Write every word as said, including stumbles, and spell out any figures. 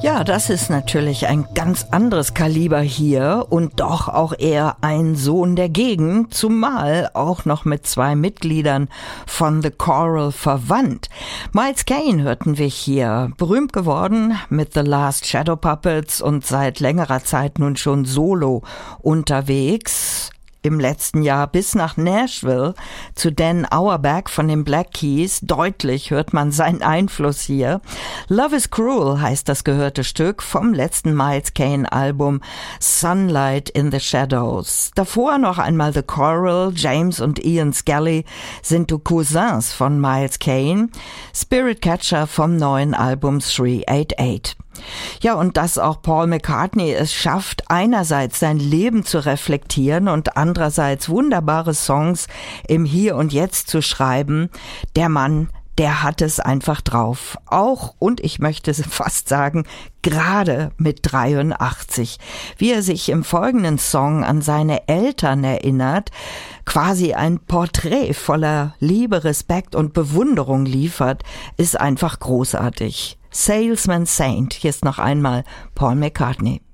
Ja, das ist natürlich ein ganz anderes Kaliber hier und doch auch eher ein Sohn der Gegend, zumal auch noch mit zwei Mitgliedern von The Coral verwandt. Miles Kane hörten wir hier, berühmt geworden mit The Last Shadow Puppets und seit längerer Zeit nun schon solo unterwegs. Im letzten Jahr bis nach Nashville zu Dan Auerbach von den Black Keys. Deutlich hört man seinen Einfluss hier. Love is Cruel heißt das gehörte Stück vom letzten Miles Kane Album Sunlight in the Shadows. Davor noch einmal The Coral. James und Ian Scully sind die Cousins von Miles Kane. Spirit Catcher vom neuen Album drei acht acht. Ja, und dass auch Paul McCartney es schafft, einerseits sein Leben zu reflektieren und andererseits wunderbare Songs im Hier und Jetzt zu schreiben, der Mann, der hat es einfach drauf. Auch, und ich möchte fast sagen, gerade mit dreiundachtzig. Wie er sich im folgenden Song an seine Eltern erinnert, quasi ein Porträt voller Liebe, Respekt und Bewunderung liefert, ist einfach großartig. Salesman Saint, hier ist noch einmal Paul McCartney.